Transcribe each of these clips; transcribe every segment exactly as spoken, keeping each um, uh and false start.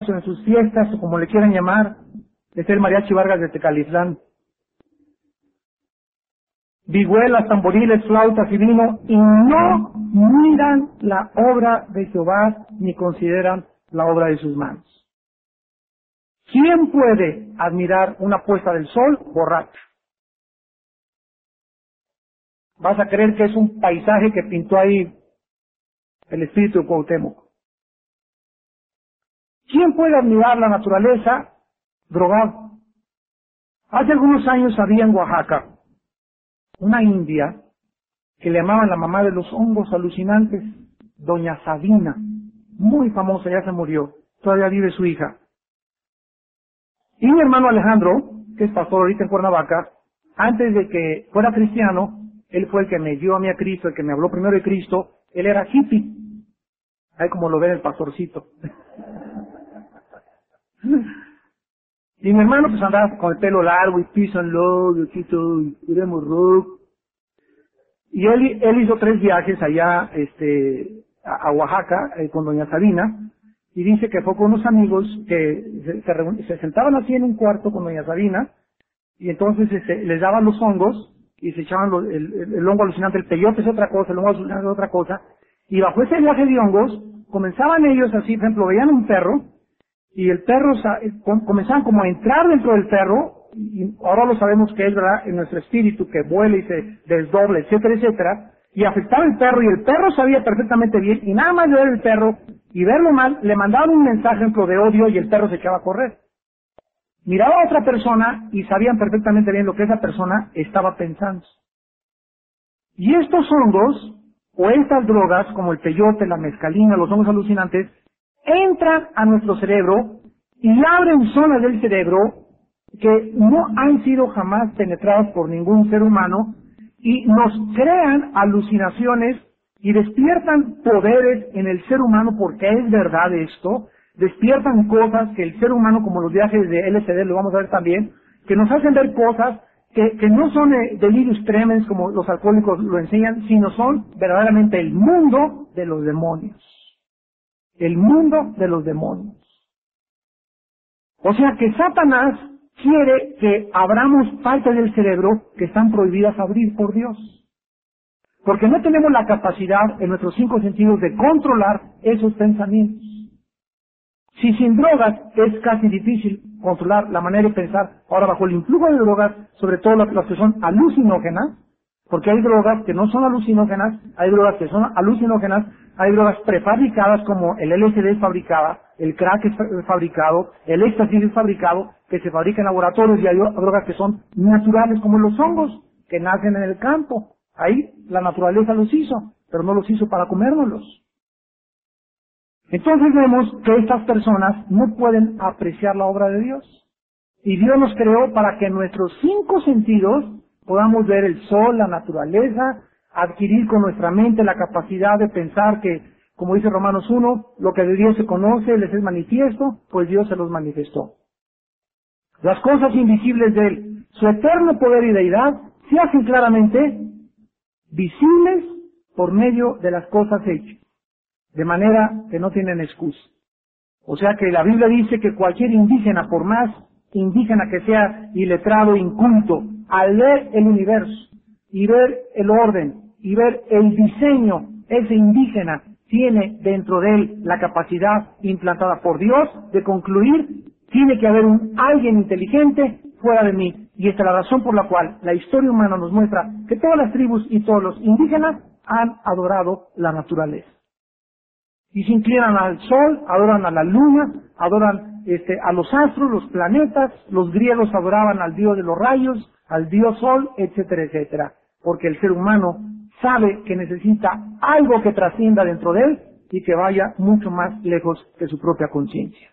o en sus fiestas, o como le quieran llamar, es el Mariachi Vargas de Tecalitlán. Vihuelas, tamboriles, flautas y vino, y no miran la obra de Jehová, ni consideran la obra de sus manos. ¿Quién puede admirar una puesta del sol borracho? Vas a creer que es un paisaje que pintó ahí el espíritu de Cuauhtémoc. ¿Quién puede admirar la naturaleza drogado? Hace algunos años había en Oaxaca una india que le llamaban la mamá de los hongos alucinantes, doña Sabina, muy famosa, ya se murió, todavía vive su hija. Y mi hermano Alejandro, que es pastor ahorita en Cuernavaca, antes de que fuera cristiano, él fue el que me dio a mí a Cristo, el que me habló primero de Cristo, él era hippie. Ahí como lo ven el pastorcito. Y mi hermano pues andaba con el pelo largo y piso en lodo, y todo, y queremos rock. Y él, él hizo tres viajes allá, este, a, a Oaxaca, eh, con doña Sabina, y dice que fue con unos amigos que se, se, reun- se sentaban así en un cuarto con doña Sabina, y entonces este, les daban los hongos, y se echaban los, el, el, el hongo alucinante, el peyote es otra cosa, el hongo alucinante es otra cosa, y bajo ese viaje de hongos, comenzaban ellos así, por ejemplo, veían un perro, y el perro, sa- com- comenzaban como a entrar dentro del perro, y ahora lo sabemos que es verdad, en nuestro espíritu, que vuela y se desdobla, etcétera, etcétera, y afectaba al perro, y el perro sabía perfectamente bien, y nada más de ver el perro, y verlo mal, le mandaban un mensaje, ejemplo, de odio, y el perro se echaba a correr. Miraba a otra persona, y sabían perfectamente bien lo que esa persona estaba pensando. Y estos hongos, o estas drogas, como el peyote, la mezcalina, los hongos alucinantes, entran a nuestro cerebro y abren zonas del cerebro que no han sido jamás penetradas por ningún ser humano y nos crean alucinaciones y despiertan poderes en el ser humano, porque es verdad esto, despiertan cosas que el ser humano, como los viajes de L S D, lo vamos a ver también, que nos hacen ver cosas que, que no son eh, delirios tremens como los alcohólicos lo enseñan, sino son verdaderamente el mundo de los demonios. El mundo de los demonios. O sea que Satanás quiere que abramos partes del cerebro que están prohibidas abrir por Dios. Porque no tenemos la capacidad en nuestros cinco sentidos de controlar esos pensamientos. Si sin drogas es casi difícil controlar la manera de pensar, ahora bajo el influjo de drogas, sobre todo las, las que son alucinógenas, porque hay drogas que no son alucinógenas, hay drogas que son alucinógenas, hay drogas prefabricadas como el L S D es fabricada, el crack es fa- fabricado, el éxtasis es fabricado, que se fabrica en laboratorios, y hay o- drogas que son naturales como los hongos, que nacen en el campo. Ahí la naturaleza los hizo, pero no los hizo para comérnoslos. Entonces vemos que estas personas no pueden apreciar la obra de Dios. Y Dios nos creó para que en nuestros cinco sentidos podamos ver el sol, la naturaleza, adquirir con nuestra mente la capacidad de pensar que, como dice Romanos uno, lo que de Dios se conoce, les es manifiesto, pues Dios se los manifestó. Las cosas invisibles de Él, su eterno poder y deidad, se hacen claramente visibles por medio de las cosas hechas, de manera que no tienen excusa. O sea que la Biblia dice que cualquier indígena, por más indígena que sea iletrado, inculto, al ver el universo y ver el orden y ver el diseño, ese indígena tiene dentro de él la capacidad implantada por Dios de concluir, tiene que haber un alguien inteligente fuera de mí. Y esta es la razón por la cual la historia humana nos muestra que todas las tribus y todos los indígenas han adorado la naturaleza. Y se inclinan al sol, adoran a la luna, adoran este, a los astros, los planetas, los griegos adoraban al dios de los rayos, al dios sol, etcétera, etcétera. Porque el ser humano sabe que necesita algo que trascienda dentro de él y que vaya mucho más lejos que su propia conciencia.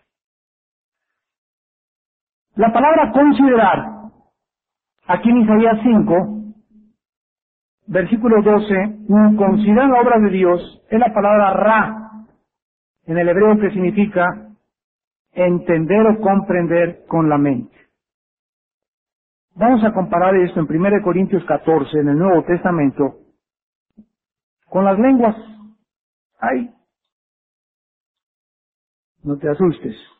La palabra considerar, aquí en Isaías cinco, versículo doce, considerar la obra de Dios, es la palabra ra, en el hebreo, que significa entender o comprender con la mente. Vamos a comparar esto en primera de Corintios catorce, en el Nuevo Testamento, con las lenguas. ¡Ay! No te asustes.